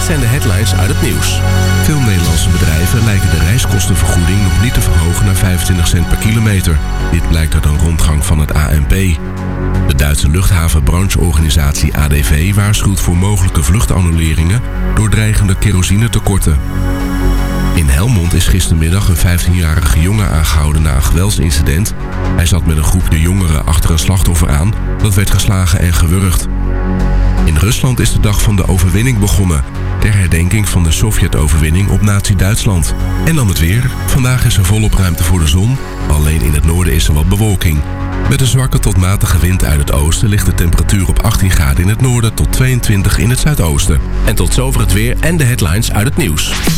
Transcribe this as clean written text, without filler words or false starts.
zijn de headlines uit het nieuws. Veel Nederlandse bedrijven lijken de reiskostenvergoeding nog niet te verhogen naar 25 cent per kilometer. Dit blijkt uit een rondgang van het ANP. De Duitse luchthavenbrancheorganisatie ADV waarschuwt voor mogelijke vluchtannuleringen door dreigende kerosinetekorten. In Helmond is gistermiddag een 15-jarige jongen aangehouden na een geweldsincident. Hij zat met een groepje jongeren achter een slachtoffer aan dat werd geslagen en gewurgd. In Rusland is de dag van de overwinning begonnen, ter herdenking van de Sovjet-overwinning op Nazi-Duitsland. En dan het weer. Vandaag is er volop ruimte voor de zon, alleen in het noorden is er wat bewolking. Met een zwakke tot matige wind uit het oosten ligt de temperatuur op 18 graden in het noorden tot 22 in het zuidoosten. En tot zover het weer en de headlines uit het nieuws.